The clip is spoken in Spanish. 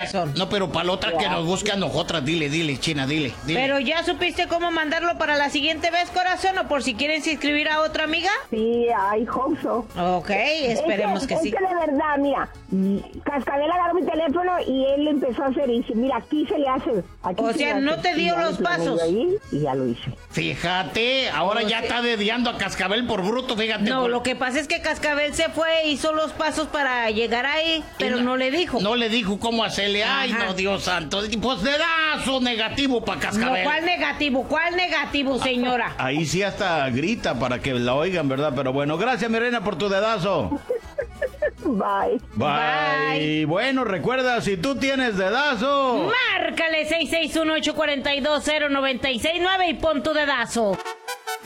corazón. No, pero para la otra que nos busque a nosotras, dile, China, dile. Pero ya supiste cómo mandarlo para la siguiente vez, corazón, o por si quieres inscribir a otra amiga. Sí, I hope so. Ok, esperemos que sí. Es que de verdad, mira, Cascabel agarró mi teléfono y él empezó a hacer y dice, mira, aquí se le hace. O sea, no te dio los pasos. Ahí, y ya lo hice. Fíjate, ahora ya está dediando a Cascabel por bruto, fíjate. No, lo que pasa es que Cascabel se fue, hizo los pasos para llegar ahí, pero no le dijo. No le dijo cómo hacerle. Ay, no, Dios santo. Pues dedazo negativo para Cascabel. No, ¿cuál negativo, señora? Ahí sí hasta grita para que la oigan, ¿verdad? Pero bueno, gracias, mi reina, por tu dedazo. Bye. Bye. Bueno, recuerda, si tú tienes dedazo, márcale 661-842-0969 y pon tu dedazo.